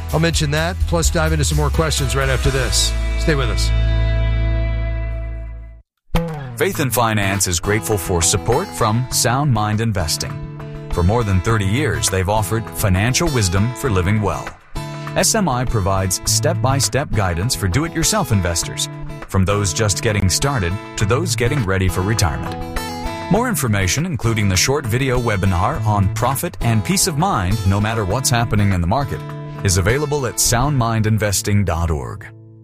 I'll mention that, plus dive into some more questions right after this. Stay with us. Faith and Finance is grateful for support from Sound Mind Investing. For more than 30 years, they've offered financial wisdom for living well. SMI provides step-by-step guidance for do-it-yourself investors, from those just getting started to those getting ready for retirement. More information, including the short video webinar on profit and peace of mind no matter what's happening in the market, is available at soundmindinvesting.org.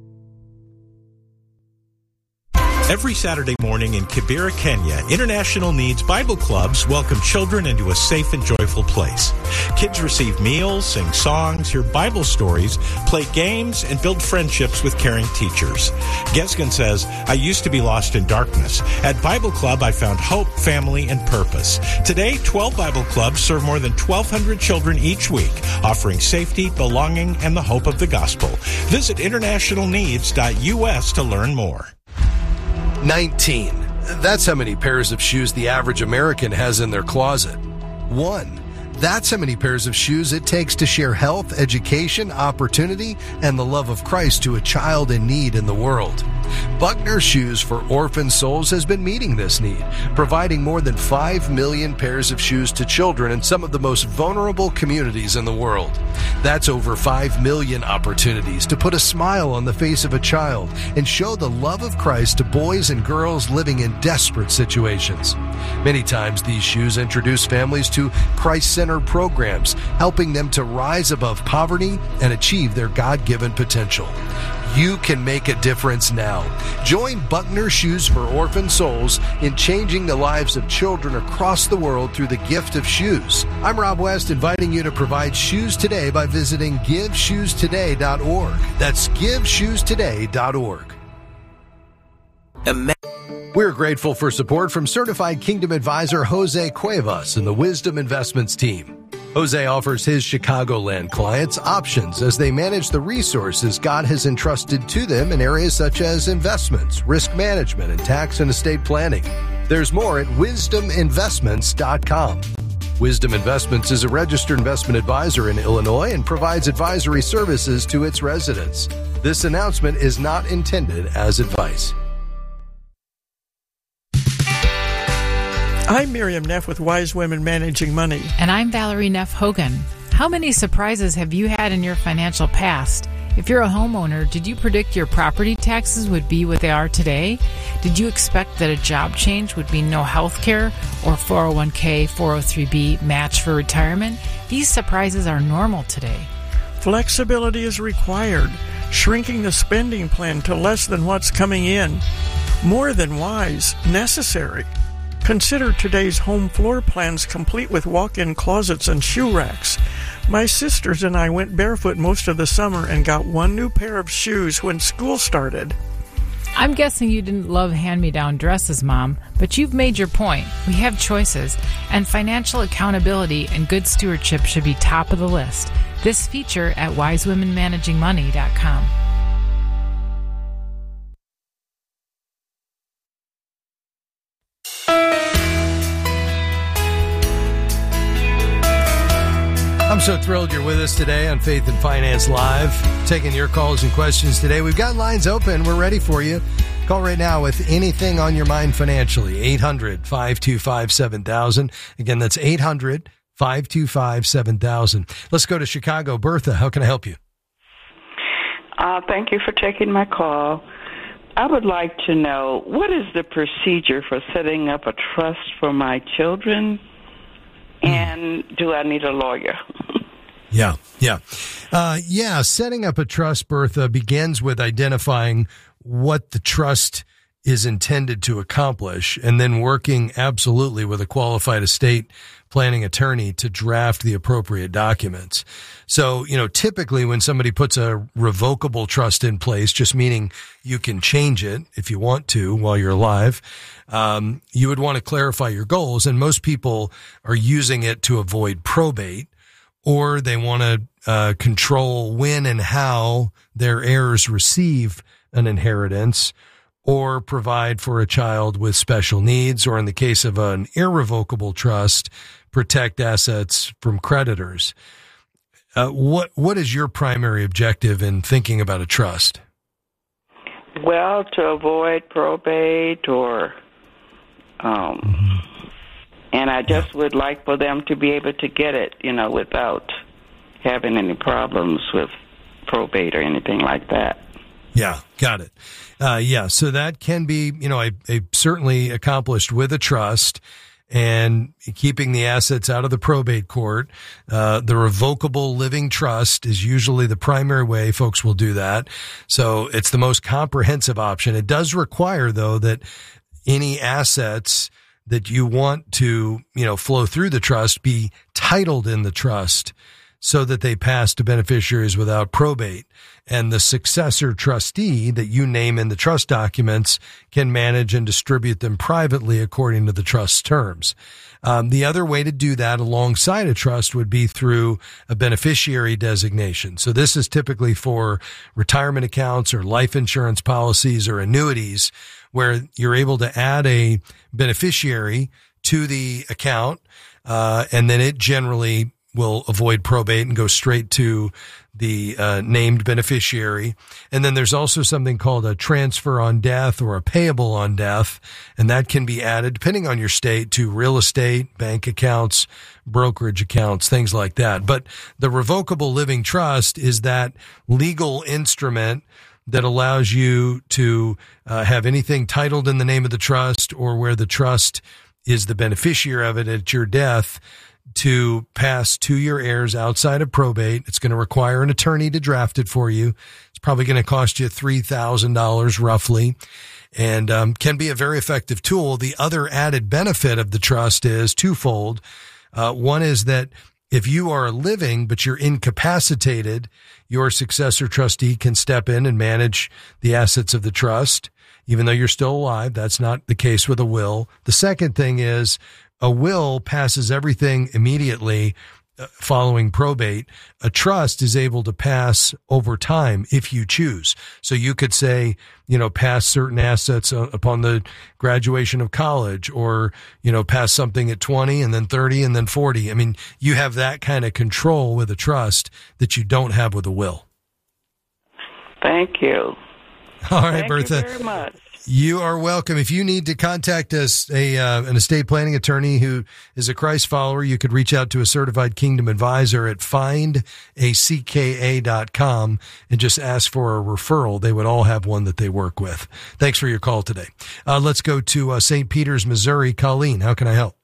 Every Saturday morning in Kibera, Kenya, International Needs Bible Clubs welcome children into a safe and joyful place. Kids receive meals, sing songs, hear Bible stories, play games, and build friendships with caring teachers. Gesgen says, I used to be lost in darkness. At Bible Club, I found hope, family, and purpose. Today, 12 Bible Clubs serve more than 1,200 children each week, offering safety, belonging, and the hope of the gospel. Visit internationalneeds.us to learn more. 19. That's how many pairs of shoes the average American has in their closet. 1. That's how many pairs of shoes it takes to share health, education, opportunity, and the love of Christ to a child in need in the world. Buckner Shoes for Orphan Souls has been meeting this need, providing more than 5 million pairs of shoes to children in some of the most vulnerable communities in the world. That's over 5 million opportunities to put a smile on the face of a child and show the love of Christ to boys and girls living in desperate situations. Many times these shoes introduce families to Christ-centered programs, helping them to rise above poverty and achieve their God-given potential. You can make a difference now. Join Buckner Shoes for Orphan Souls in changing the lives of children across the world through the gift of shoes. I'm Rob West, inviting you to provide shoes today by visiting GiveShoesToday.org. That's GiveShoesToday.org. We're grateful for support from Certified Kingdom Advisor Jose Cuevas and the Wisdom Investments team. Jose offers his Chicagoland clients options as they manage the resources God has entrusted to them in areas such as investments, risk management, and tax and estate planning. There's more at wisdominvestments.com. Wisdom Investments is a registered investment advisor in Illinois and provides advisory services to its residents. This announcement is not intended as advice. I'm Miriam Neff with Wise Women Managing Money. And I'm Valerie Neff Hogan. How many surprises have you had in your financial past? If you're a homeowner, did you predict your property taxes would be what they are today? Did you expect that a job change would mean no health care or 401k, 403b match for retirement? These surprises are normal today. Flexibility is required, shrinking the spending plan to less than what's coming in. More than wise, necessary. Consider today's home floor plans complete with walk-in closets and shoe racks. My sisters and I went barefoot most of the summer and got one new pair of shoes when school started. I'm guessing you didn't love hand-me-down dresses, Mom, but you've made your point. We have choices, and financial accountability and good stewardship should be top of the list. This feature at wisewomenmanagingmoney.com. I'm so thrilled you're with us today on Faith and Finance Live, taking your calls and questions today. We've got lines open. We're ready for you. Call right now with anything on your mind financially. 800-525-7000. Again, that's 800-525-7000. Let's go to Chicago. Bertha, how can I help you? Thank you for taking my call. I would like to know, what is the procedure for setting up a trust for my children? And do I need a lawyer? Yeah. Setting up a trust, Bertha, begins with identifying what the trust is intended to accomplish and then working absolutely with a qualified estate planning attorney to draft the appropriate documents. So, typically when somebody puts a revocable trust in place, just meaning you can change it if you want to while you're alive, you would want to clarify your goals. And most people are using it to avoid probate, or they want to control when and how their heirs receive an inheritance, or provide for a child with special needs, or in the case of an irrevocable trust, protect assets from creditors. What is your primary objective in thinking about a trust? Well, to avoid probate or, and I just would like for them to be able to get it, without having any problems with probate or anything like that. Yeah, got it. So that can be, certainly accomplished with a trust and keeping the assets out of the probate court. The revocable living trust is usually the primary way folks will do that. So it's the most comprehensive option. It does require, though, that any assets that you want to, flow through the trust be titled in the trust so that they pass to beneficiaries without probate. And the successor trustee that you name in the trust documents can manage and distribute them privately according to the trust's terms. The other way to do that alongside a trust would be through a beneficiary designation. So this is typically for retirement accounts or life insurance policies or annuities where you're able to add a beneficiary to the account, and then it generally will avoid probate and go straight to the named beneficiary. And then there's also something called a transfer on death or a payable on death, and that can be added, depending on your state, to real estate, bank accounts, brokerage accounts, things like that. But the revocable living trust is that legal instrument that allows you to have anything titled in the name of the trust or where the trust is the beneficiary of it at your death to pass to your heirs outside of probate. It's going to require an attorney to draft it for you. It's probably going to cost you $3,000 roughly, and can be a very effective tool. The other added benefit of the trust is twofold. One is that if you are living but you're incapacitated, your successor trustee can step in and manage the assets of the trust, even though you're still alive. That's not the case with a will. The second thing is a will passes everything immediately following probate. A trust is able to pass over time if you choose. So you could say, pass certain assets upon the graduation of college, or, pass something at 20 and then 30 and then 40. I mean, you have that kind of control with a trust that you don't have with a will. Thank you. All right, Bertha. Thank you very much. You are welcome. If you need to contact us, an estate planning attorney who is a Christ follower, you could reach out to a certified Kingdom advisor at findacka.com and just ask for a referral. They would all have one that they work with. Thanks for your call today. Let's go to St. Peters, Missouri. Colleen, how can I help?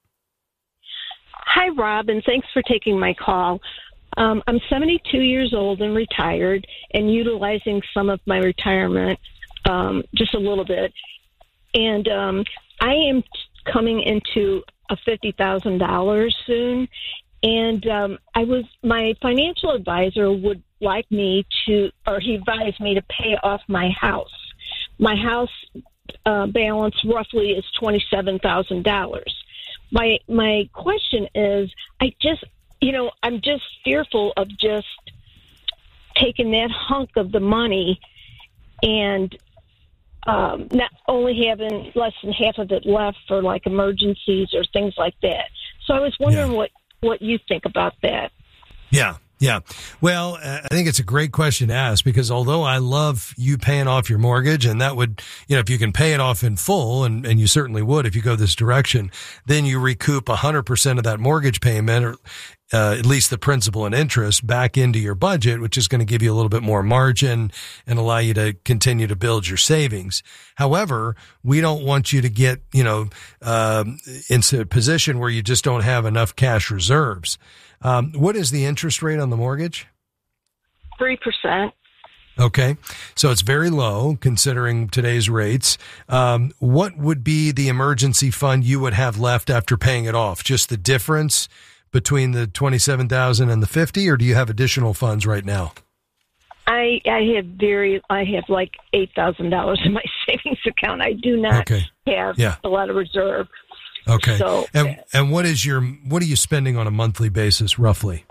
Hi, Rob, and thanks for taking my call. I'm 72 years old and retired, and utilizing some of my retirement just a little bit. And I am coming into a $50,000 soon. And my financial advisor would like me to, or he advised me to pay off my house. My house balance roughly is $27,000. My question is, I'm just fearful of just taking that hunk of the money and not only having less than half of it left for like emergencies or things like that. So I was wondering what you think about that. Yeah. Well, I think it's a great question to ask, because although I love you paying off your mortgage, and that would, if you can pay it off in full, and you certainly would if you go this direction, then you recoup 100% of that mortgage payment, or at least the principal and interest, back into your budget, which is going to give you a little bit more margin and allow you to continue to build your savings. However, we don't want you to get, into a position where you just don't have enough cash reserves. What is the interest rate on the mortgage? 3%. Okay. So it's very low considering today's rates. What would be the emergency fund you would have left after paying it off? Just the difference between the $27,000 and the $50,000, or do you have additional funds right now? I have like $8,000 in my savings account. I do not have a lot of reserve. Okay. So, and what are you spending on a monthly basis roughly?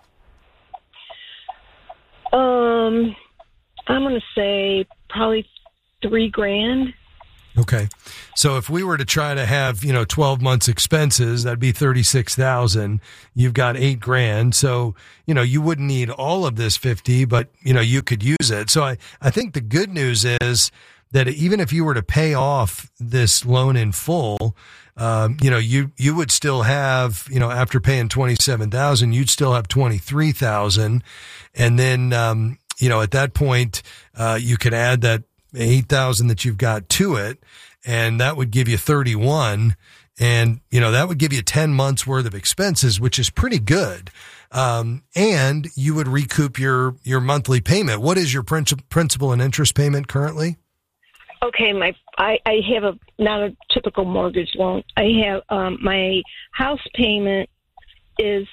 I'm going to say probably $3,000. Okay. So if we were to try to have, 12 months expenses, that'd be $36,000. You've got $8,000. So, you wouldn't need all of this 50, but, you could use it. So I think the good news is that even if you were to pay off this loan in full, you would still have, after paying $27,000, you'd still have $23,000. And then, at that point, you could add that $8,000 that you've got to it, and that would give you 31. And, that would give you 10 months worth of expenses, which is pretty good. And you would recoup your monthly payment. What is your principal and interest payment currently? Okay, I have not a typical mortgage loan. I have my house payment is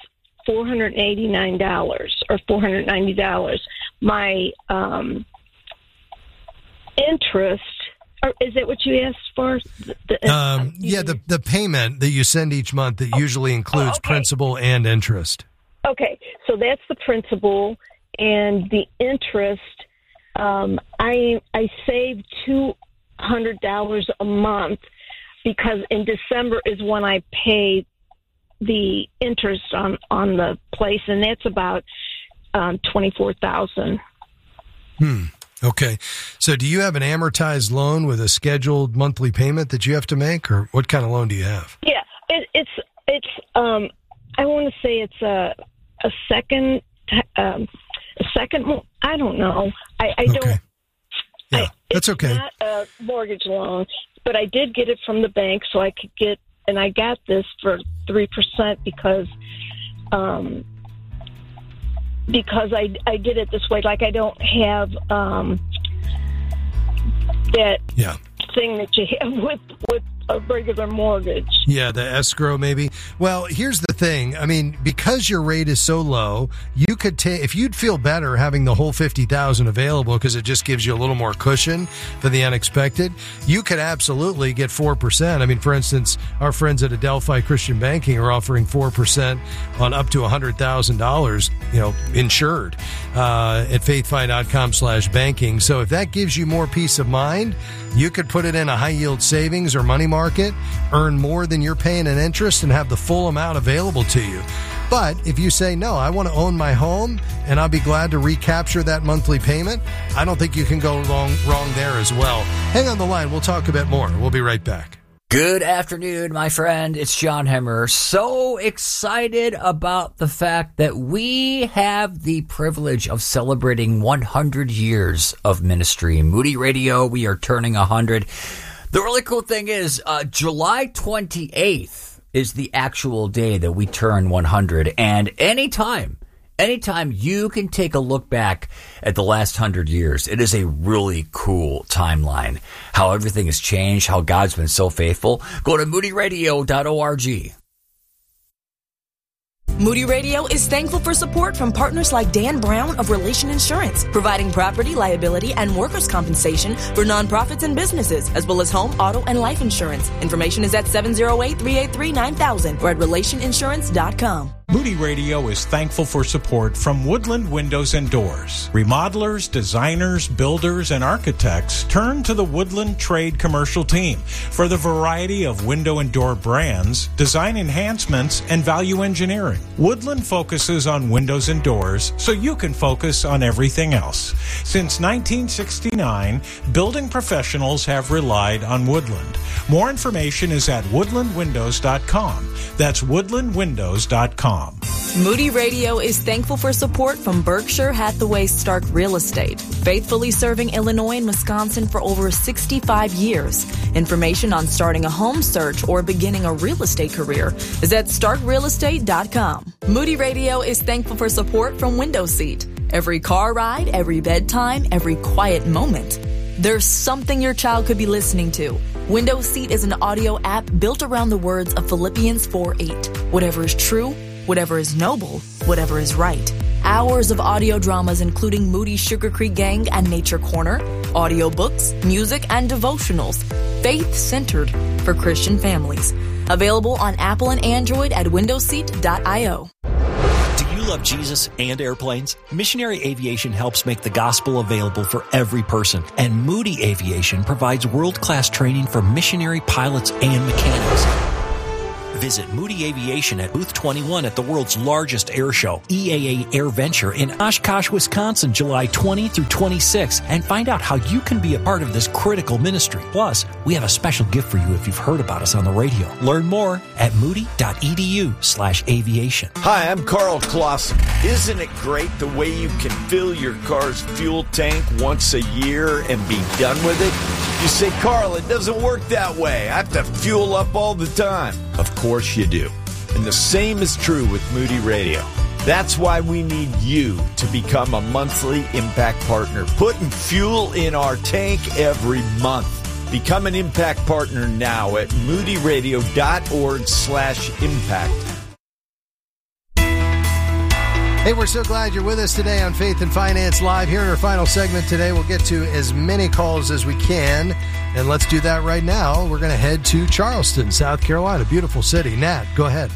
$489 or $490. My interest, or is that what you asked for? The payment that you send each month that usually includes principal and interest. Okay, so that's the principal, and the interest. I save $200 a month because in December is when I pay the interest on the place, and that's about $24,000. Okay. So do you have an amortized loan with a scheduled monthly payment that you have to make, or what kind of loan do you have? Yeah, it's I want to say it's a second, I don't know. I don't. Okay. Yeah, that's okay. It's not a mortgage loan, but I did get it from the bank, so I could get, and I got this for 3% because I did it this way. Like I don't have that thing that you have with a regular mortgage. Yeah, the escrow maybe. Well, here's the thing. I mean, because your rate is so low, you could take, if you'd feel better having the whole $50,000 available because it just gives you a little more cushion for the unexpected, you could absolutely get 4%. I mean, for instance, our friends at Adelphi Christian Banking are offering 4% on up to $100,000, insured at faithfi.com/banking. So if that gives you more peace of mind, you could put it in a high yield savings or money market, earn more than you're paying in interest, and have the full amount available to you. But if you say, no, I want to own my home and I'll be glad to recapture that monthly payment, I don't think you can go wrong there as well. Hang on the line. We'll talk a bit more. We'll be right back. Good afternoon, my friend. It's John Hemmer. So excited about the fact that we have the privilege of celebrating 100 years of ministry. Moody Radio, we are turning 100. The really cool thing is July 28th is the actual day that we turn 100. And anytime you can take a look back at the last 100 years, it is a really cool timeline. How everything has changed, how God's been so faithful. Go to moodyradio.org. Moody Radio is thankful for support from partners like Dan Brown of Relation Insurance, providing property, liability, and workers' compensation for nonprofits and businesses, as well as home, auto, and life insurance. Information is at 708-383-9000 or at relationinsurance.com. Moody Radio is thankful for support from Woodland Windows and Doors. Remodelers, designers, builders, and architects turn to the Woodland Trade Commercial Team for the variety of window and door brands, design enhancements, and value engineering. Woodland focuses on windows and doors so you can focus on everything else. Since 1969, building professionals have relied on Woodland. More information is at woodlandwindows.com. That's woodlandwindows.com. Moody Radio is thankful for support from Berkshire Hathaway Stark Real Estate, faithfully serving Illinois and Wisconsin for over 65 years. Information on starting a home search or beginning a real estate career is at starkrealestate.com. Moody Radio is thankful for support from Window Seat. Every car ride, every bedtime, every quiet moment, there's something your child could be listening to. Window Seat is an audio app built around the words of Philippians 4:8. Whatever is true, whatever is noble, whatever is right. Hours of audio dramas including Moody Sugar Creek Gang and Nature Corner, audiobooks, music, and devotionals, faith-centered for Christian families. Available on Apple and Android at windowseat.io. love Jesus and airplanes? Missionary Aviation helps make the gospel available for every person, and Moody Aviation provides world-class training for missionary pilots and mechanics. Visit Moody Aviation at Booth 21 at the world's largest air show, EAA AirVenture in Oshkosh, Wisconsin, July 20 through 26, and find out how you can be a part of this critical ministry. Plus, we have a special gift for you if you've heard about us on the radio. Learn more at moody.edu/aviation. Hi, I'm Carl Clausen. Isn't it great the way you can fill your car's fuel tank once a year and be done with it? You say, Carl, it doesn't work that way. I have to fuel up all the time. Of course you do. And the same is true with Moody Radio. That's why we need you to become a monthly Impact Partner, putting fuel in our tank every month. Become an Impact Partner now at moodyradio.org/impact. Hey, we're so glad you're with us today on Faith and Finance Live. Here in our final segment today, we'll get to as many calls as we can, and let's do that right now. We're going to head to Charleston, South Carolina. Beautiful city. Nat, go ahead.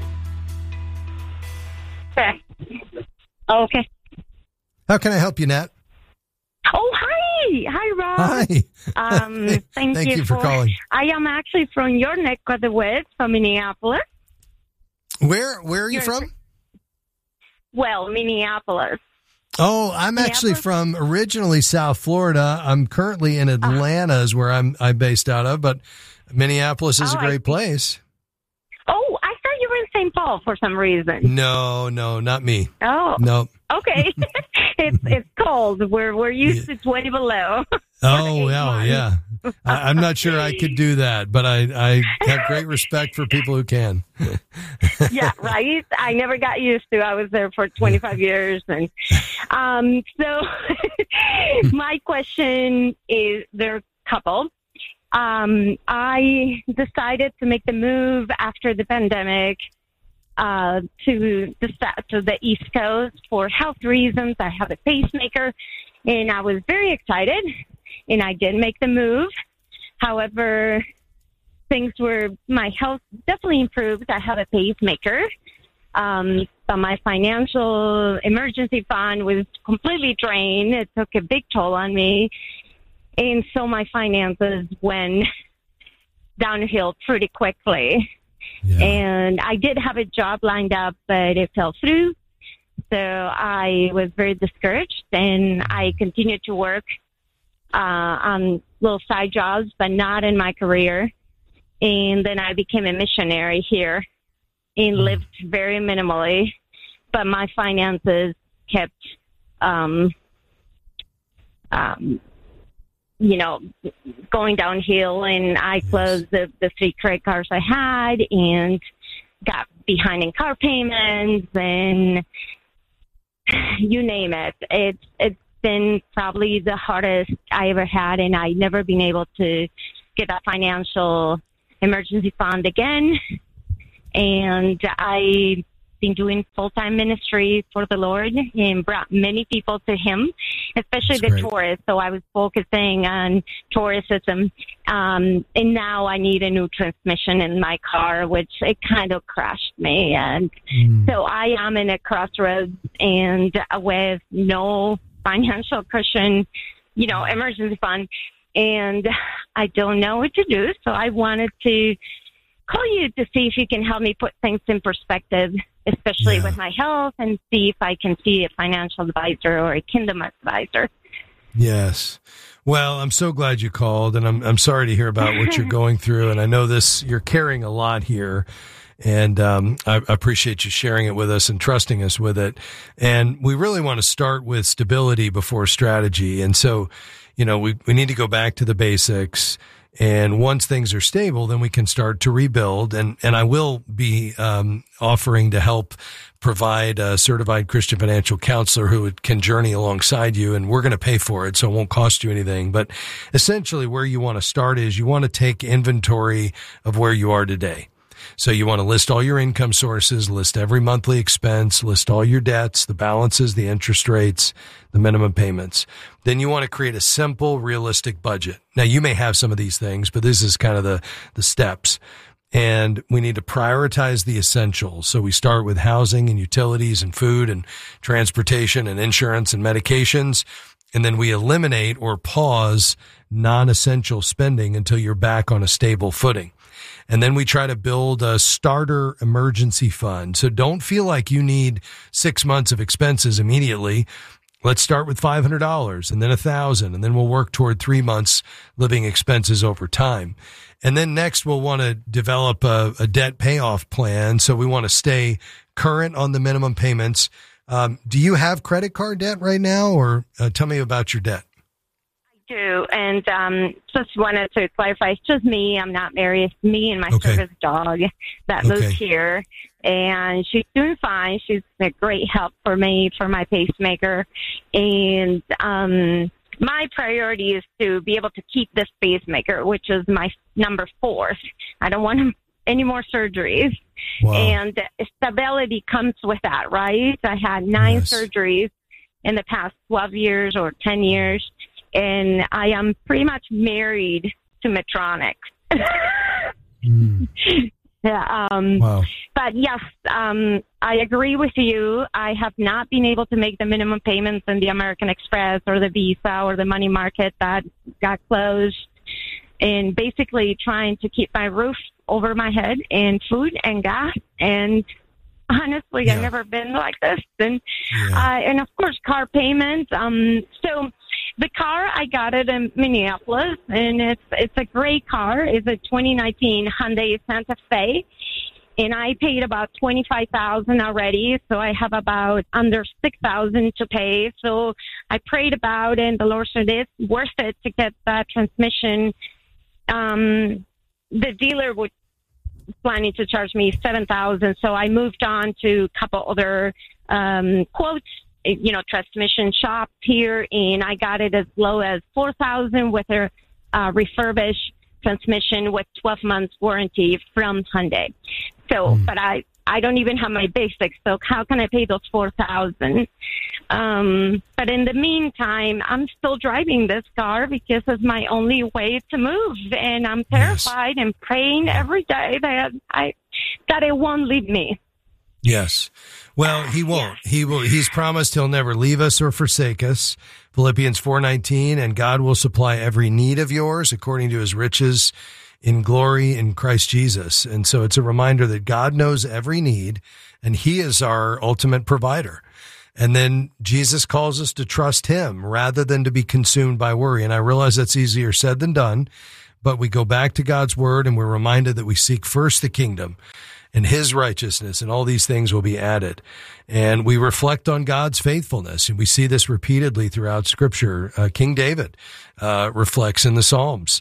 Okay. How can I help you, Nat? Oh, hi. Hi, Rob. Hi. Thank you for calling. I am actually from your neck of the woods, from Minneapolis. Where are you from? Well, Minneapolis. Oh, I'm actually from originally South Florida. I'm currently in Atlanta is where I'm based out of, but Minneapolis is a great place. Oh, I thought you were in St. Paul for some reason. No, not me. Oh. No. Okay. It's cold. We're used to 20 below. Oh, well, yeah. I'm not sure I could do that, but I have great respect for people who can. Yeah, right? I never got used to. I was there for 25 years. And so my question is, there are a couple. I decided to make the move after the pandemic to the East Coast for health reasons. I have a pacemaker, and I was very excited, and I did make the move. However, my health definitely improved. I have a pacemaker, but my financial emergency fund was completely drained. It took a big toll on me, and so my finances went downhill pretty quickly. Yeah. And I did have a job lined up, but it fell through. So I was very discouraged, and I continued to work on little side jobs, but not in my career. And then I became a missionary here and lived very minimally, but my finances kept, going downhill, and I closed the 3 credit cards I had and got behind in car payments and you name it. It's been probably the hardest I ever had, and I never been able to get that financial emergency fund again. And I've been doing full-time ministry for the Lord and brought many people to Him, especially the tourists. So I was focusing on tourism. And now I need a new transmission in my car, which it kind of crashed me. And so I am in a crossroads, and with no financial cushion, emergency fund, and I don't know what to do. So I wanted to call you to see if you can help me put things in perspective, especially with my health, and see if I can see a financial advisor or a Kingdom advisor. Yes. Well, I'm so glad you called, and I'm sorry to hear about what you're going through. And I know you're carrying a lot here. And I appreciate you sharing it with us and trusting us with it. And we really want to start with stability before strategy. And so, we need to go back to the basics. And once things are stable, then we can start to rebuild. And I will be offering to help provide a certified Christian financial counselor who can journey alongside you, and we're going to pay for it, so it won't cost you anything. But essentially where you want to start is you want to take inventory of where you are today. So you want to list all your income sources, list every monthly expense, list all your debts, the balances, the interest rates, the minimum payments. Then you want to create a simple, realistic budget. Now, you may have some of these things, but this is kind of the steps. and we need to prioritize the essentials. So we start with housing and utilities and food and transportation and insurance and medications. And then we eliminate or pause non-essential spending until you're back on a stable footing. And then we try to build a starter emergency fund. So don't feel like you need 6 months of expenses immediately. Let's start with $500 and then $1,000, and then we'll work toward 3 months living expenses over time. And then next we'll want to develop a debt payoff plan. So we want to stay current on the minimum payments. Do you have credit card debt right now, or tell me about your debt? I do, and just wanted to clarify, it's just me. I'm not married. It's me and my service dog that lives here, and she's doing fine. She's a great help for me, for my pacemaker, and my priority is to be able to keep this pacemaker, which is my number 4. I don't want any more surgeries. Wow. And stability comes with that, right? I had 9 surgeries in the past 12 years or 10 years, and I am pretty much married to Medtronic. Yeah. Wow. But yes, I agree with you. I have not been able to make the minimum payments in the American Express or the Visa or the money market that got closed, and basically trying to keep my roof over my head and food and gas. And honestly, I've never been like this. And of course, car payments. So the car, I got it in Minneapolis, and it's a great car. It's a 2019 Hyundai Santa Fe, and I paid about $25,000 already, so I have about under $6,000 to pay. So I prayed about it, and the Lord said it's worth it to get that transmission. The dealer was planning to charge me $7,000, so I moved on to a couple other quotes, transmission shops here, and I got it as low as $4,000 with a refurbished transmission with 12 months warranty from Hyundai. So, but I don't even have my basics, so how can I pay those $4,000? But in the meantime, I'm still driving this car because it's my only way to move, and I'm terrified and praying every day that it won't leave me. Yes. Well, he won't. He will. He's promised he'll never leave us or forsake us. Philippians 4:19, and God will supply every need of yours according to his riches in glory in Christ Jesus. And so it's a reminder that God knows every need, and he is our ultimate provider. And then Jesus calls us to trust him rather than to be consumed by worry. And I realize that's easier said than done, but we go back to God's word and we're reminded that we seek first the kingdom and his righteousness, and all these things will be added. And we reflect on God's faithfulness, and we see this repeatedly throughout Scripture. King David reflects in the Psalms,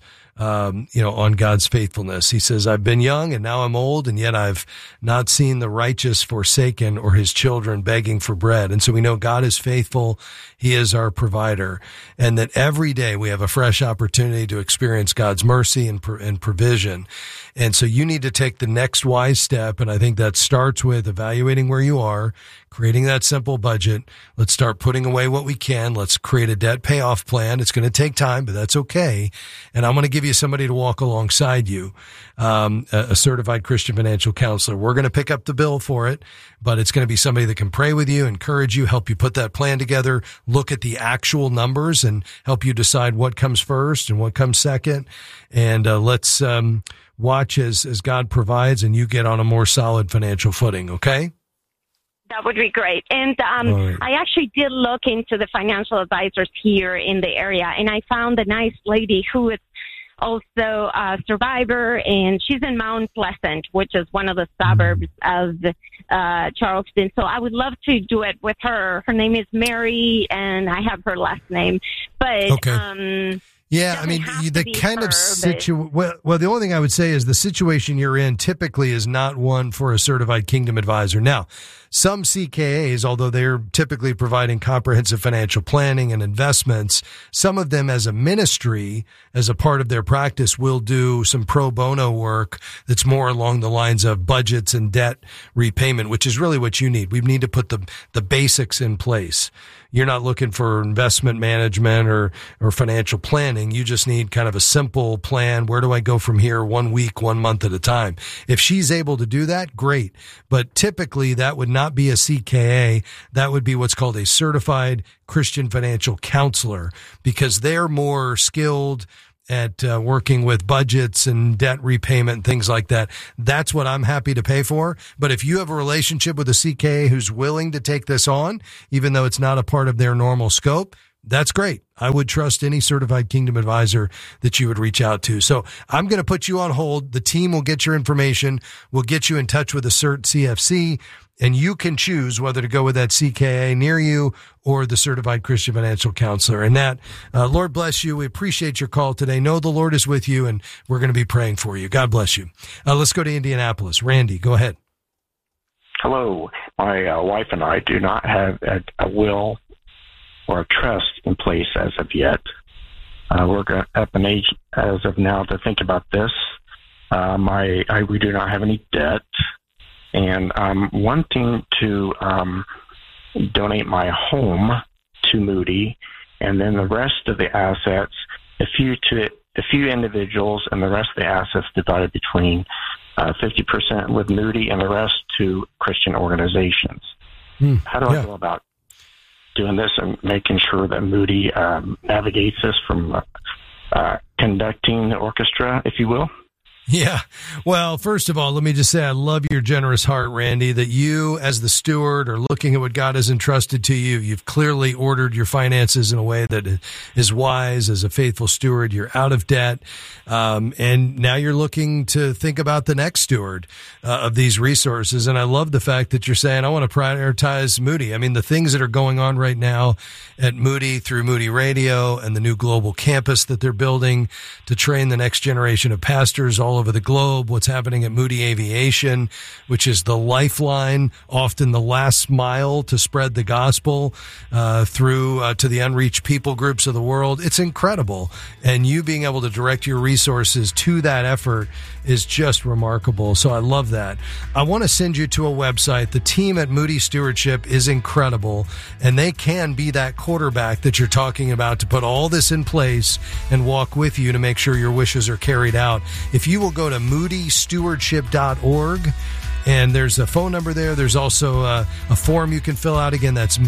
on God's faithfulness. He says, I've been young and now I'm old, and yet I've not seen the righteous forsaken or his children begging for bread. And so we know God is faithful. He is our provider, and that every day we have a fresh opportunity to experience God's mercy and provision. And so you need to take the next wise step. And I think that starts with evaluating where you are, creating that simple budget. Let's start putting away what we can. Let's create a debt payoff plan. It's going to take time, but that's okay. And I'm going to give you somebody to walk alongside you, a certified Christian financial counselor. We're going to pick up the bill for it, but it's going to be somebody that can pray with you, encourage you, help you put that plan together, look at the actual numbers and help you decide what comes first and what comes second. And let's watch as God provides and you get on a more solid financial footing, okay? That would be great. And I actually did look into the financial advisors here in the area, and I found a nice lady who is also a survivor, and she's in Mount Pleasant, which is one of the suburbs of Charleston. So I would love to do it with her. Her name is Mary, and I have her last name. But okay. Yeah, I mean, the kind of well, the only thing I would say is the situation you're in typically is not one for a certified Kingdom advisor. Now, some CKAs, although they're typically providing comprehensive financial planning and investments, some of them as a ministry, as a part of their practice, will do some pro bono work that's more along the lines of budgets and debt repayment, which is really what you need. We need to put the basics in place. You're not looking for investment management or financial planning. planning. You just need kind of a simple plan. Where do I go from here? 1 week, 1 month at a time. If she's able to do that, great. But typically that would not be a CKA. That would be what's called a certified Christian financial counselor, because they're more skilled at working with budgets and debt repayment and things like that. That's what I'm happy to pay for. But if you have a relationship with a CKA who's willing to take this on, even though it's not a part of their normal scope, that's great. I would trust any certified Kingdom advisor that you would reach out to. So I'm going to put you on hold. The team will get your information. We'll get you in touch with a CERT CFC, and you can choose whether to go with that CKA near you or the certified Christian financial counselor. And that, Lord bless you. We appreciate your call today. Know the Lord is with you, and we're going to be praying for you. God bless you. Let's go to Indianapolis. Randy, go ahead. Hello. My wife and I do not have a will or a trust in place as of yet. We're at an age as of now to think about this. We do not have any debt, and I'm wanting to donate my home to Moody, and then the rest of the assets, a few individuals, and the rest of the assets divided between 50% with Moody and the rest to Christian organizations. How do I go about doing this and making sure that Moody navigates this from conducting the orchestra, if you will? Yeah. Well, first of all, let me just say I love your generous heart, Randy, that you as the steward are looking at what God has entrusted to you. You've clearly ordered your finances in a way that is wise. As a faithful steward, you're out of debt. And now you're looking to think about the next steward of these resources. And I love the fact that you're saying, I want to prioritize Moody. I mean, the things that are going on right now at Moody through Moody Radio and the new global campus that they're building to train the next generation of pastors all over the globe, what's happening at Moody Aviation, which is the lifeline, often the last mile to spread the gospel through to the unreached people groups of the world. It's incredible. And you being able to direct your resources to that effort is just remarkable. So I love that. I want to send you to a website. The team at Moody Stewardship is incredible, and they can be that quarterback that you're talking about to put all this in place and walk with you to make sure your wishes are carried out. If you will go to moodystewardship.org, and there's a phone number there. There's also a form you can fill out. Again, that's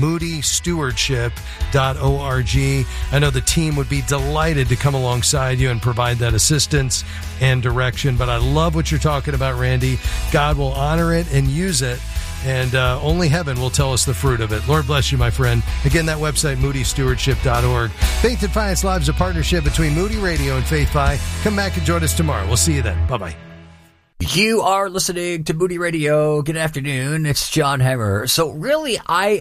moodystewardship.org. I know the team would be delighted to come alongside you and provide that assistance and direction. But I love what you're talking about, Randy. God will honor it and use it, and only heaven will tell us the fruit of it. Lord bless you, my friend. Again, that website, moodystewardship.org. Faith and Finance Live is a partnership between Moody Radio and Faith Fi. Come back and join us tomorrow. We'll see you then. Bye-bye. You are listening to Moody Radio. Good afternoon. It's John Hemmer. So really, I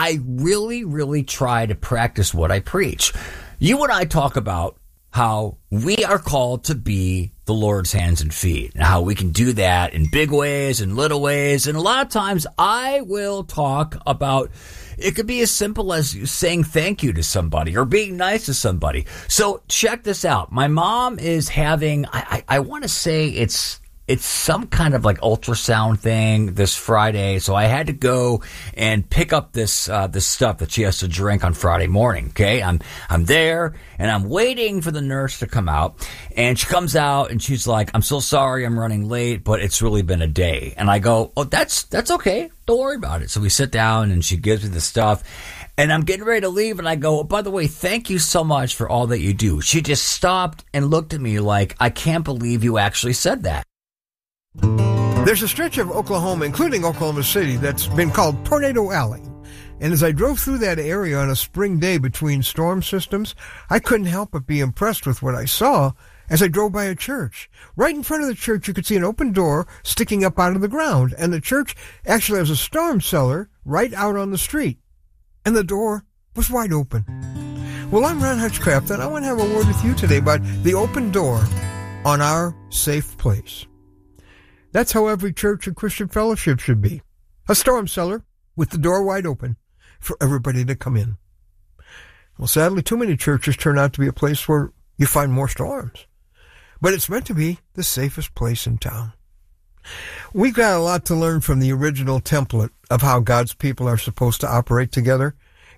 really try to practice what I preach. You and I talk about how we are called to be the Lord's hands and feet, and how we can do that in big ways and little ways. And a lot of times I will talk about, it could be as simple as saying thank you to somebody or being nice to somebody. So check this out. My mom is having, I want to say it's some kind of like ultrasound thing this Friday. So I had to go and pick up this stuff that she has to drink on Friday morning. Okay. I'm there and I'm waiting for the nurse to come out, and she comes out and she's like, I'm so sorry I'm running late, but it's really been a day. And I go, oh, that's okay. Don't worry about it. So we sit down and she gives me the stuff. And I'm getting ready to leave, and I go, oh, by the way, thank you so much for all that you do. She just stopped and looked at me like, I can't believe you actually said that. There's a stretch of Oklahoma, including Oklahoma City, that's been called Tornado Alley. And as I drove through that area on a spring day between storm systems, I couldn't help but be impressed with what I saw as I drove by a church. Right in front of the church, you could see an open door sticking up out of the ground, and the church actually has a storm cellar right out on the street. And the door was wide open. Well, I'm Ron Hutchcraft, and I want to have a word with you today about the open door on our safe place. That's how every church and Christian fellowship should be. A storm cellar with the door wide open for everybody to come in. Well, sadly, too many churches turn out to be a place where you find more storms. But it's meant to be the safest place in town. We've got a lot to learn from the original template of how God's people are supposed to operate together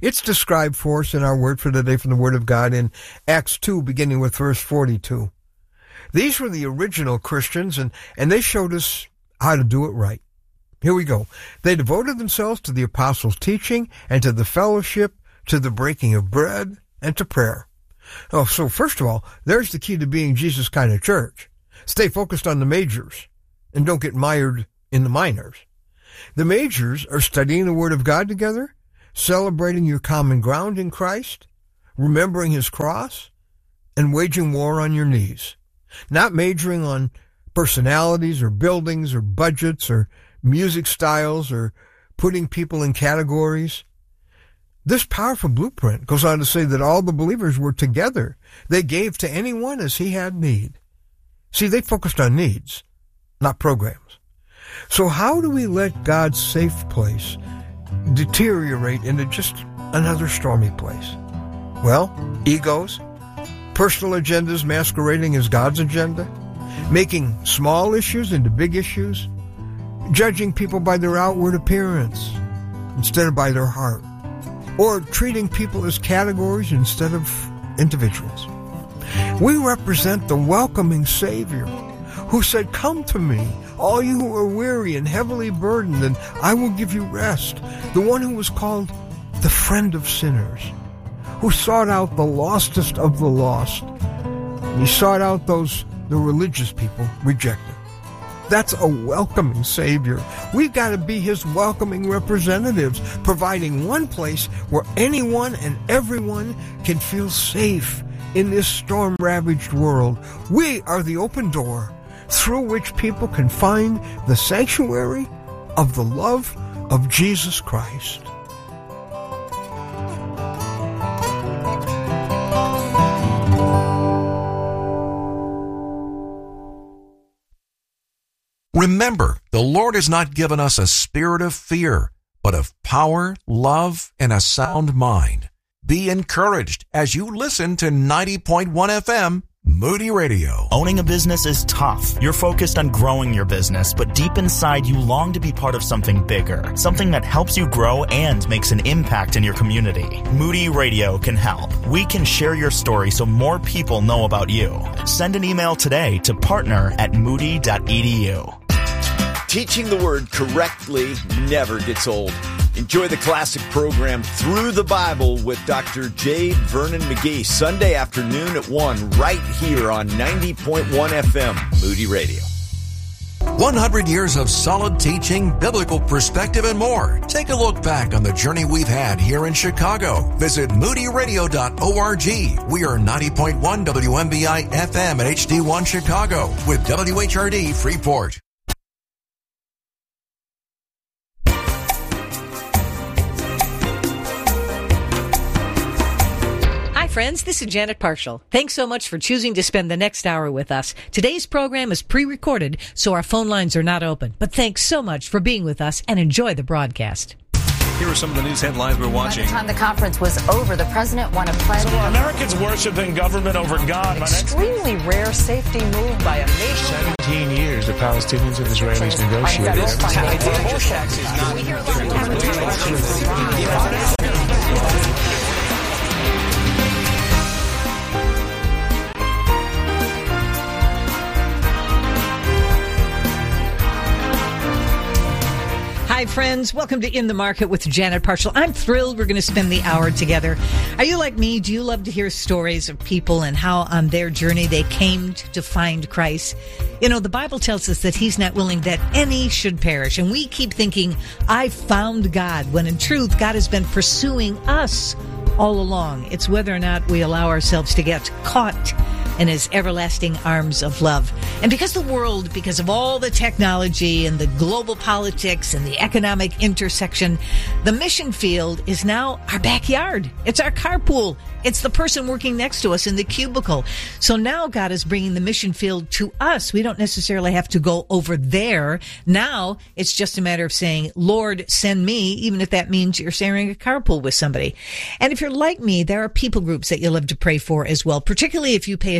It's described for us in our word for the day from the Word of God in Acts 2, beginning with verse 42. These were the original Christians, and they showed us how to do it right. Here we go. They devoted themselves to the apostles' teaching and to the fellowship, to the breaking of bread, and to prayer. Oh, so first of all, there's the key to being Jesus' kind of church. Stay focused on the majors and don't get mired in the minors. The majors are studying the Word of God together, celebrating your common ground in Christ, remembering His cross, and waging war on your knees. Not majoring on personalities or buildings or budgets or music styles or putting people in categories. This powerful blueprint goes on to say that all the believers were together. They gave to anyone as he had need. See, they focused on needs, not programs. So how do we let God's safe place deteriorate into just another stormy place? Well, egos, personal agendas masquerading as God's agenda, making small issues into big issues, judging people by their outward appearance instead of by their heart, or treating people as categories instead of individuals. We represent the welcoming Savior who said, "Come to me, all you who are weary and heavily burdened, and I will give you rest." The one who was called the friend of sinners, who sought out the lostest of the lost. He sought out those the religious people rejected. That's a welcoming Savior. We've got to be His welcoming representatives, providing one place where anyone and everyone can feel safe in this storm-ravaged world. We are the open door through which people can find the sanctuary of the love of Jesus Christ. Remember, the Lord has not given us a spirit of fear, but of power, love, and a sound mind. Be encouraged as you listen to 90.1 FM, Moody Radio. Owning a business is tough. You're focused on growing your business, but deep inside you long to be part of something bigger, something that helps you grow and makes an impact in your community. Moody Radio can help. We can share your story so more people know about you. Send an email today to partner@moody.edu. Teaching the Word correctly never gets old. Enjoy the classic program Through the Bible with Dr. J. Vernon McGee, Sunday afternoon at 1, right here on 90.1 FM, Moody Radio. 100 years of solid teaching, biblical perspective, and more. Take a look back on the journey we've had here in Chicago. Visit moodyradio.org. We are 90.1 WMBI FM at HD1 Chicago with WHRD Freeport. Friends, this is Janet Parshall. Thanks so much for choosing to spend the next hour with us. Today's program is pre-recorded, so our phone lines are not open. But thanks so much for being with us and enjoy the broadcast. Here are some of the news headlines we're watching. By the time the conference was over, the president won a pledge. So Americans worshiping government over God. Extremely rare safety move by a nation. 17 years the Palestinians and Israelis negotiated. Hi, friends. Welcome to In the Market with Janet Parshall. I'm thrilled we're going to spend the hour together. Are you like me? Do you love to hear stories of people and how on their journey they came to find Christ? You know, the Bible tells us that He's not willing that any should perish. And we keep thinking, I found God, when in truth, God has been pursuing us all along. It's whether or not we allow ourselves to get caught in His everlasting arms of love. And because the world, because of all the technology and the global politics and the economic intersection, the mission field is now our backyard. It's our carpool. It's the person working next to us in the cubicle. So now God is bringing the mission field to us. We don't necessarily have to go over there. Now it's just a matter of saying, Lord, send me, even if that means you're sharing a carpool with somebody. And if you're like me, there are people groups that you love to pray for as well, particularly if you pay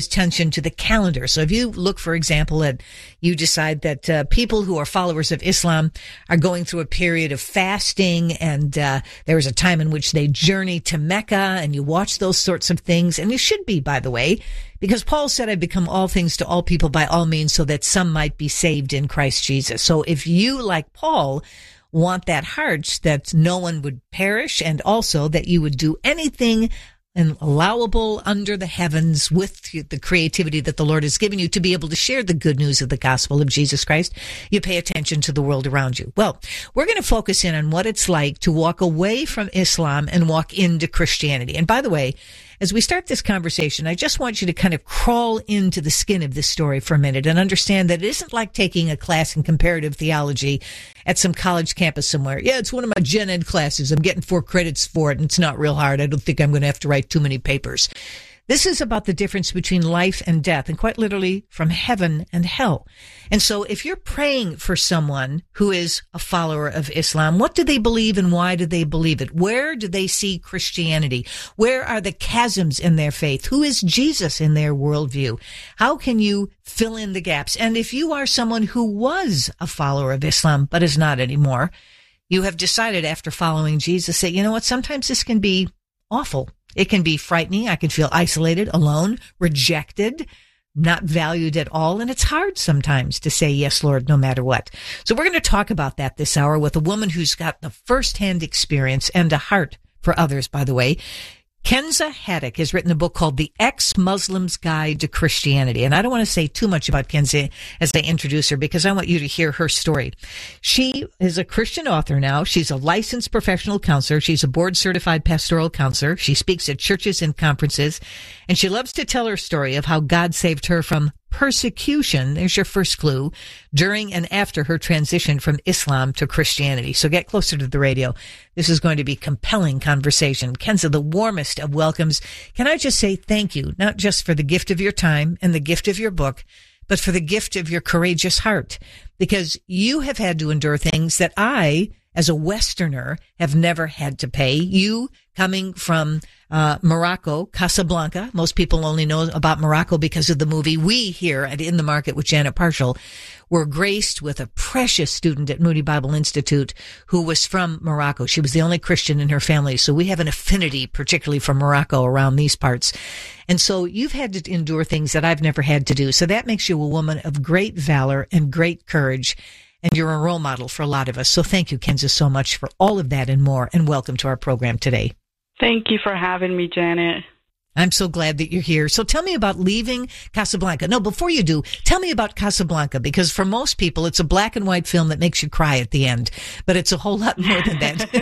attention to the calendar. So if you look, for example, at, you decide that people who are followers of Islam are going through a period of fasting, and there is a time in which they journey to Mecca, and you watch those sorts of things, and you should be, by the way, because Paul said, I've become all things to all people by all means so that some might be saved in Christ Jesus. So if you, like Paul, want that heart that no one would perish, and also that you would do anything and allowable under the heavens with the creativity that the Lord has given you to be able to share the good news of the gospel of Jesus Christ, you pay attention to the world around you. Well, we're going to focus in on what it's like to walk away from Islam and walk into Christianity. And by the way, as we start this conversation, I just want you to kind of crawl into the skin of this story for a minute and understand that it isn't like taking a class in comparative theology at some college campus somewhere. Yeah, it's one of my gen ed classes. I'm getting 4 credits for it, and it's not real hard. I don't think I'm going to have to write too many papers. This is about the difference between life and death, and quite literally from heaven and hell. And so if you're praying for someone who is a follower of Islam, what do they believe and why do they believe it? Where do they see Christianity? Where are the chasms in their faith? Who is Jesus in their worldview? How can you fill in the gaps? And if you are someone who was a follower of Islam but is not anymore, you have decided after following Jesus that, you know what, sometimes this can be awful. It can be frightening. I can feel isolated, alone, rejected, not valued at all. And it's hard sometimes to say, yes, Lord, no matter what. So we're going to talk about that this hour with a woman who's got the firsthand experience and a heart for others, by the way. Kenza Haddock has written a book called The Ex-Muslim's Guide to Christianity. And I don't want to say too much about Kenza as I introduce her because I want you to hear her story. She is a Christian author now. She's a licensed professional counselor. She's a board-certified pastoral counselor. She speaks at churches and conferences. And she loves to tell her story of how God saved her from persecution, there's your first clue, during and after her transition from Islam to Christianity. So get closer to the radio. This is going to be compelling conversation. Kenza, the warmest of welcomes. Can I just say thank you, not just for the gift of your time and the gift of your book, but for the gift of your courageous heart, because you have had to endure things that I, as a Westerner, have never had to pay. You coming from Morocco, Casablanca. Most people only know about Morocco because of the movie. We here at In the Market with Janet Parshall were graced with a precious student at Moody Bible Institute who was from Morocco. She was the only Christian in her family, so we have an affinity, particularly for Morocco around these parts. And so you've had to endure things that I've never had to do. So that makes you a woman of great valor and great courage. And you're a role model for a lot of us. So thank you, Kenza, so much for all of that and more. And welcome to our program today. Thank you for having me, Janet. I'm so glad that you're here. So tell me about leaving Casablanca. No, before you do, tell me about Casablanca, because for most people, it's a black and white film that makes you cry at the end. But it's a whole lot more than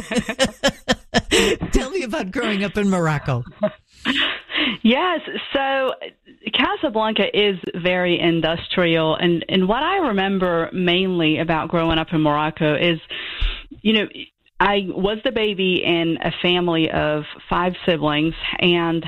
that. Tell me about growing up in Morocco. Yes, so Casablanca is very industrial, and what I remember mainly about growing up in Morocco is, you know, I was the baby in a family of 5 siblings, and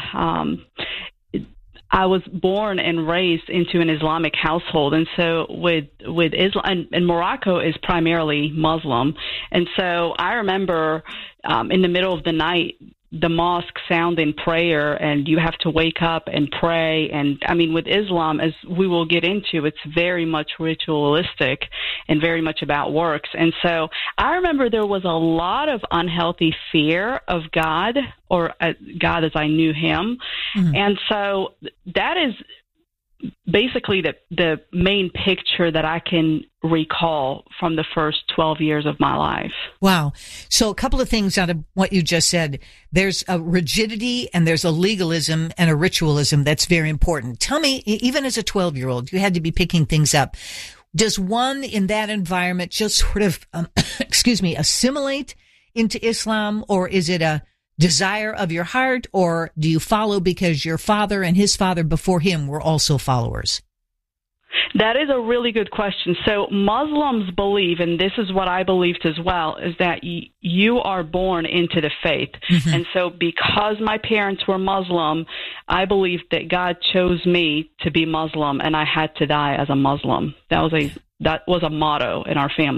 I was born and raised into an Islamic household. And so with Islam, and Morocco is primarily Muslim, and so I remember in the middle of the night, the mosque sounding prayer, and you have to wake up and pray. And I mean, with Islam, as we will get into, it's very much ritualistic and very much about works. And so I remember there was a lot of unhealthy fear of God, or God as I knew him. Mm-hmm. And so that is basically the main picture that I can recall from the first 12 years of my life. Wow. So a couple of things out of what you just said. There's a rigidity and there's a legalism and a ritualism that's very important. Tell me, even as a 12-year-old, you had to be picking things up. Does one in that environment just sort of, assimilate into Islam, or is it a desire of your heart, or do you follow because your father and his father before him were also followers? That is a really good question. So Muslims believe, and this is what I believed as well, is that you are born into the faith. Mm-hmm. And so because my parents were Muslim, I believed that God chose me to be Muslim, and I had to die as a Muslim. That was a motto in our family.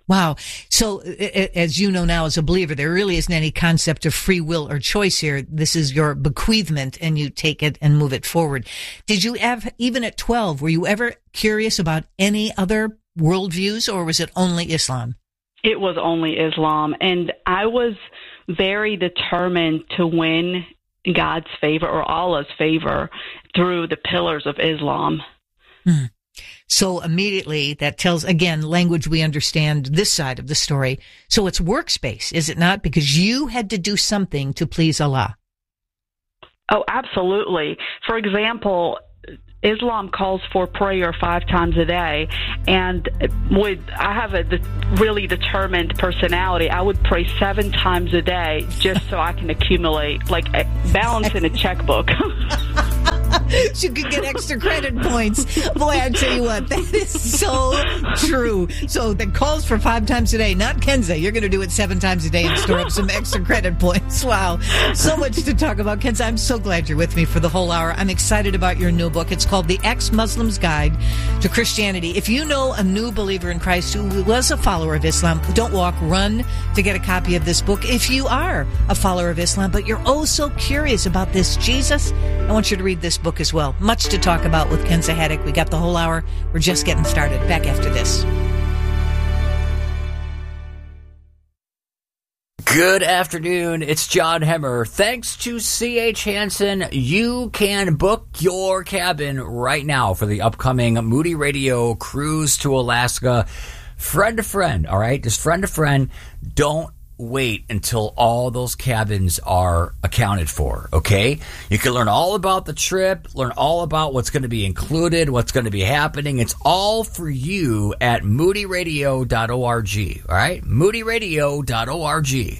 Wow. So, as you know now as a believer, there really isn't any concept of free will or choice here. This is your bequeathment, and you take it and move it forward. Did you have, even at 12, were you ever curious about any other worldviews, or was it only Islam? It was only Islam, and I was very determined to win God's favor or Allah's favor through the pillars of Islam. So immediately that tells, again, language we understand this side of the story. So it's workspace, is it not? Because you had to do something to please Allah. Oh, absolutely. For example, Islam calls for prayer 5 times a day, and I have a really determined personality. I would pray 7 times a day just so I can accumulate, like balance in a checkbook. So you could get extra credit points. Boy, I tell you what, that is so true. So that calls for 5 times a day, not Kenza. You're going to do it 7 times a day and store up some extra credit points. Wow. So much to talk about. Kenza, I'm so glad you're with me for the whole hour. I'm excited about your new book. It's called The Ex-Muslim's Guide to Christianity. If you know a new believer in Christ who was a follower of Islam, don't walk, run to get a copy of this book. If you are a follower of Islam, but you're oh so curious about this Jesus, I want you to read this book as well. Much to talk about with Kenza Haddock. We got the whole hour. We're just getting started. Back after this. Good afternoon. It's John Hemmer. Thanks to C.H. Hansen, you can book your cabin right now for the upcoming Moody Radio cruise to Alaska. Friend to friend, all right? Just friend to friend. Don't wait until all those cabins are accounted for, okay? You can learn all about the trip, learn all about what's going to be included, what's going to be happening. It's all for you at moodyradio.org, all right? moodyradio.org.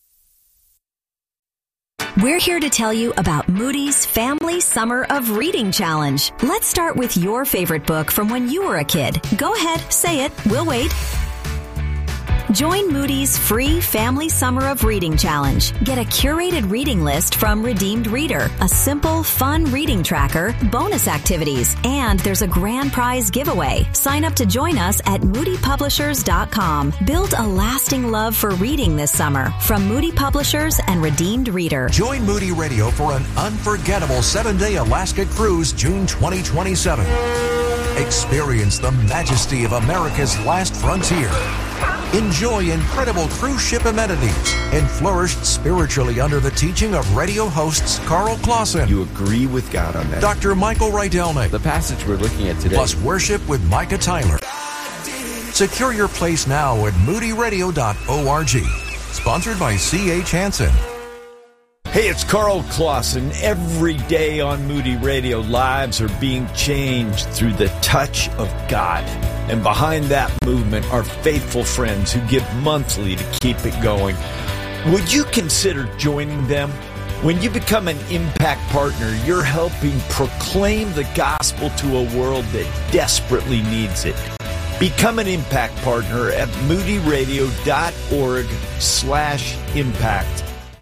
We're here to tell you about Moody's Family Summer of Reading Challenge. Let's start with your favorite book from when you were a kid. Go ahead, say it. We'll wait. Join Moody's free Family Summer of Reading Challenge. Get a curated reading list from Redeemed Reader, a simple, fun reading tracker, bonus activities, and there's a grand prize giveaway. Sign up to join us at moodypublishers.com. Build a lasting love for reading this summer from Moody Publishers and Redeemed Reader. Join Moody Radio for an unforgettable 7-day Alaska cruise June 2027. Experience the majesty of America's last frontier. Enjoy incredible cruise ship amenities and flourish spiritually under the teaching of radio hosts Carl Clausen. You agree with God on that? Dr. Michael Rydelnik. The passage we're looking at today. Plus worship with Micah Tyler. Secure your place now at moodyradio.org. Sponsored by C.H. Hansen. Hey, it's Carl Clausen. Every day on Moody Radio, lives are being changed through the touch of God. And behind that movement are faithful friends who give monthly to keep it going. Would you consider joining them? When you become an impact partner, you're helping proclaim the gospel to a world that desperately needs it. Become an impact partner at moodyradio.org/impact.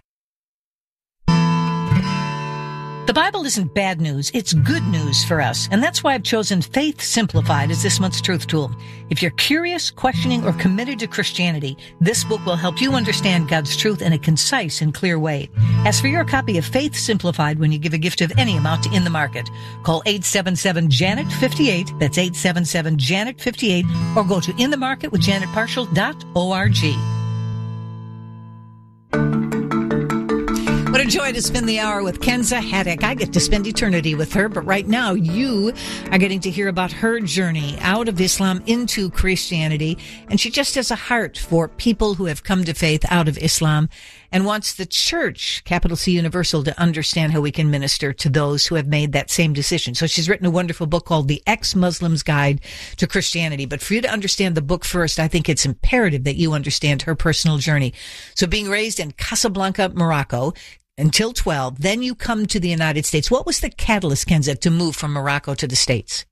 The Bible isn't bad news, it's good news for us, and that's why I've chosen Faith Simplified as this month's truth tool. If you're curious, questioning, or committed to Christianity, this book will help you understand God's truth in a concise and clear way. Ask for your copy of Faith Simplified when you give a gift of any amount to In the Market. Call 877-JANET-58, that's 877-JANET-58, or go to inthemarketwithjanetparshall.org. What a joy to spend the hour with Kenza Haddock. I get to spend eternity with her, but right now you are getting to hear about her journey out of Islam into Christianity. And she just has a heart for people who have come to faith out of Islam and wants the church, capital C Universal, to understand how we can minister to those who have made that same decision. So she's written a wonderful book called The Ex-Muslim's Guide to Christianity. But for you to understand the book first, I think it's imperative that you understand her personal journey. So being raised in Casablanca, Morocco, until 12, then you come to the United States. What was the catalyst, Kenza, to move from Morocco to the States?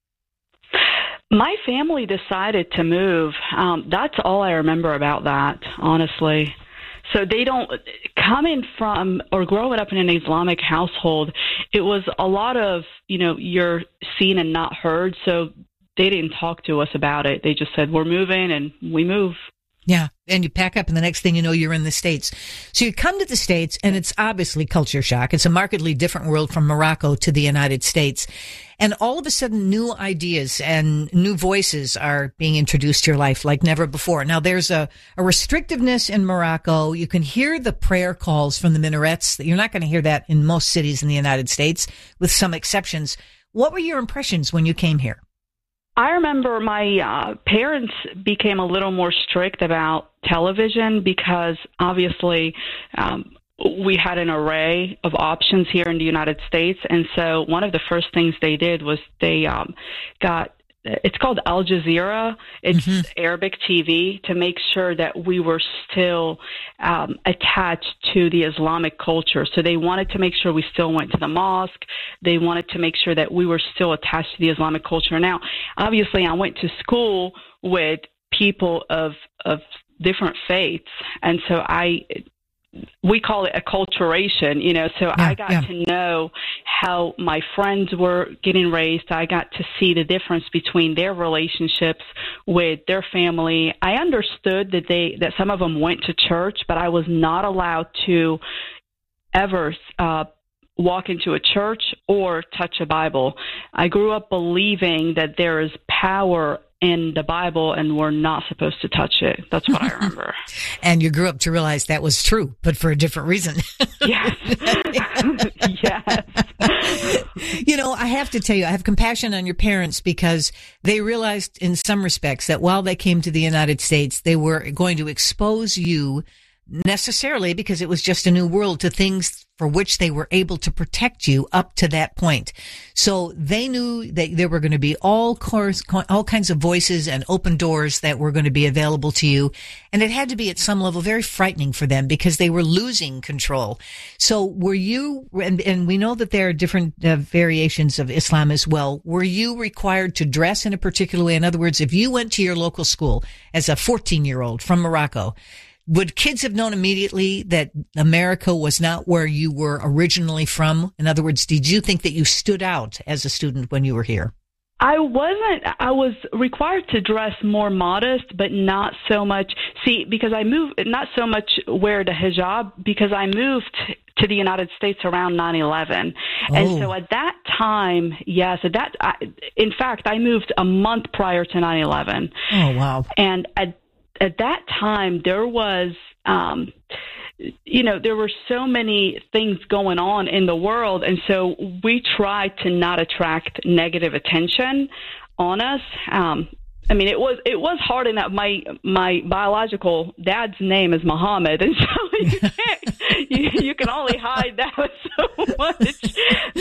My family decided to move. That's all I remember about that, honestly. So they don't, coming from or growing up in an Islamic household, it was a lot of, you're seen and not heard. So they didn't talk to us about it. They just said, we're moving, and we move. Yeah. And you pack up, and the next thing you know, you're in the States. So you come to the States, and it's obviously culture shock. It's a markedly different world from Morocco to the United States. And all of a sudden, new ideas and new voices are being introduced to your life like never before. Now, there's a restrictiveness in Morocco. You can hear the prayer calls from the minarets. You're not going to hear that in most cities in the United States, with some exceptions. What were your impressions when you came here? I remember my parents became a little more strict about television because obviously we had an array of options here in the United States. And so one of the first things they did was they got, it's called Al Jazeera. It's Arabic TV, to make sure that we were still attached to the Islamic culture. So they wanted to make sure we still went to the mosque. They wanted to make sure that we were still attached to the Islamic culture. Now, obviously, I went to school with people of different faiths, and so we call it acculturation, so I got to know how my friends were getting raised. I got to see the difference between their relationships with their family. I understood that some of them went to church, but I was not allowed to ever walk into a church or touch a Bible. I grew up believing that there is power in the Bible, and we're not supposed to touch it. That's what I remember. And you grew up to realize that was true, but for a different reason. Yes. Yes. I have to tell you, I have compassion on your parents, because they realized in some respects that while they came to the United States, they were going to expose you necessarily, because it was just a new world, to things for which they were able to protect you up to that point. So they knew that there were going to be all kinds of voices and open doors that were going to be available to you. And it had to be at some level very frightening for them, because they were losing control. So were you, and we know that there are different variations of Islam as well, were you required to dress in a particular way? In other words, if you went to your local school as a 14-year-old from Morocco, would kids have known immediately that America was not where you were originally from? In other words, did you think that you stood out as a student when you were here? I wasn't. I was required to dress more modest, but not so much. See, because I moved, not so much wear the hijab, because I moved to the United States around 9/11. And so at that time, yes, in fact, I moved a month prior to 9/11. Oh, wow. And at that time, there was, there were so many things going on in the world. And so we tried to not attract negative attention on us. It was hard in that my biological dad's name is Muhammad. And so you can only hide that so much.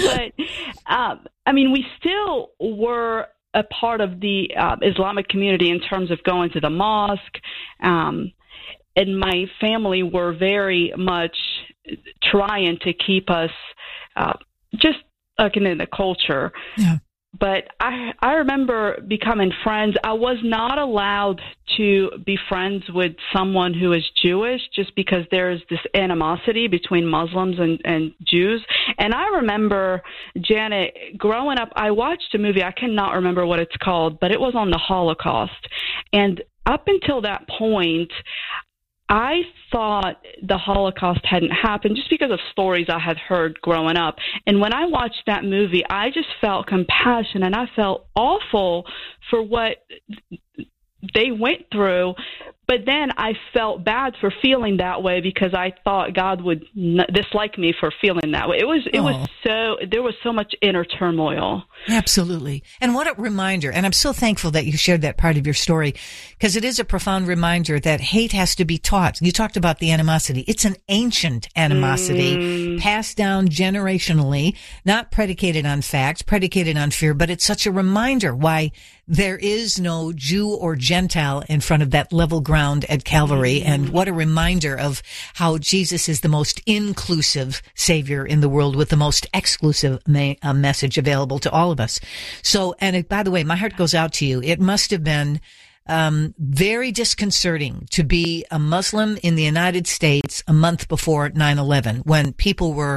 But, we still were a part of the Islamic community in terms of going to the mosque. And my family were very much trying to keep us just in the culture. Yeah. But I remember becoming friends. I was not allowed to be friends with someone who is Jewish, just because there is this animosity between Muslims and Jews. And I remember, Janet, growing up, I watched a movie, I cannot remember what it's called, but it was on the Holocaust. And up until that point, I thought the Holocaust hadn't happened just because of stories I had heard growing up. And when I watched that movie, I just felt compassion, and I felt awful for what they went through. But then I felt bad for feeling that way, because I thought God would dislike me for feeling that way. There was so much inner turmoil. Absolutely. And what a reminder. And I'm so thankful that you shared that part of your story, because it is a profound reminder that hate has to be taught. You talked about the animosity. It's an ancient animosity passed down generationally, not predicated on fact, predicated on fear, but it's such a reminder why there is no Jew or Gentile in front of that level ground at Calvary. And what a reminder of how Jesus is the most inclusive Savior in the world, with the most exclusive message available to all of us. So, and by the way, my heart goes out to you. It must have been very disconcerting to be a Muslim in the United States a month before 9/11, when people were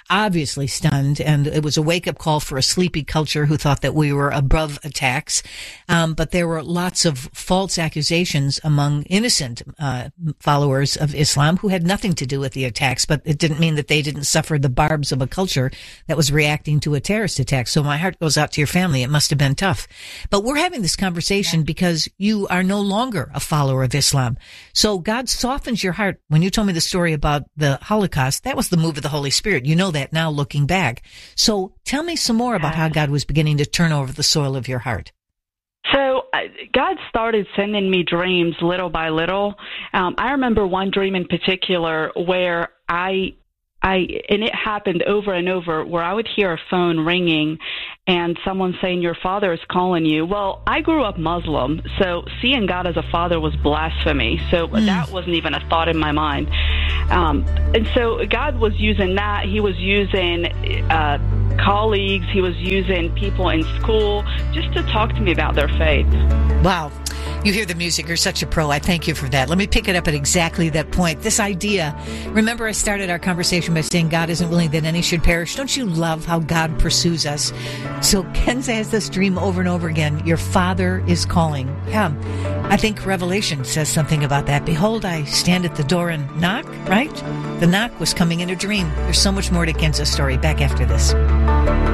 obviously stunned, and it was a wake-up call for a sleepy culture who thought that we were above attacks. But there were lots of false accusations among innocent followers of Islam who had nothing to do with the attacks, but it didn't mean that they didn't suffer the barbs of a culture that was reacting to a terrorist attack. So my heart goes out to your family. It must have been tough. But we're having this conversation because you are no longer a follower of Islam. So God softens your heart. When you told me the story about the Holocaust, that was the move of the Holy Spirit. You know that now looking back. So tell me some more about how God was beginning to turn over the soil of your heart. So God started sending me dreams little by little. I remember one dream in particular where and it happened over and over, where I would hear a phone ringing and someone saying, your father is calling you. Well, I grew up Muslim, so seeing God as a father was blasphemy. So that wasn't even a thought in my mind. And so God was using that. He was using colleagues. He was using people in school just to talk to me about their faith. Wow. You hear the music. You're such a pro. I thank you for that. Let me pick it up at exactly that point. This idea, remember I started our conversation by saying God isn't willing that any should perish. Don't you love how God pursues us? So Ken has this dream over and over again. Your father is calling. Yeah, I think Revelation says something about that. Behold, I stand at the door and knock, right? The knock was coming in a dream. There's so much more to Ken's story. Back after this.